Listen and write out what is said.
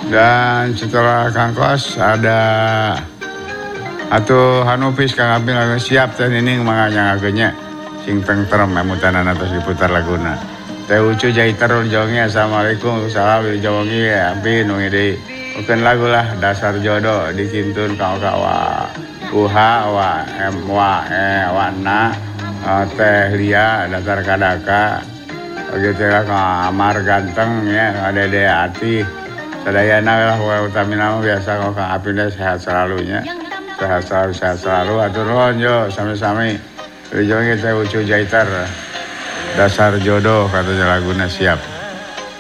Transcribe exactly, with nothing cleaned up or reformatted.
Dan setelah Kang Kos ada atuh Hanupis Kang Apil siap teh nining manganya ngagenya sing tengterem emutanana tos diputar laguna. Teh Ucu Jaiter jongi assalamualaikum salam jongi Apin nu deui. Bukan lagu lah dasar jodoh dikintun kau kawa uha wa em wa e wana teh lia dasar kadaka gitu lah kamar ganteng ya ada de hati sadayana lah wa utamina biasa kau Kang Apin sehat selalunya sehat selalu sehat selalu atur nuhun yo sami-sami jongi teh Ucu Jaiter dasar jodoh katanya laguna siap.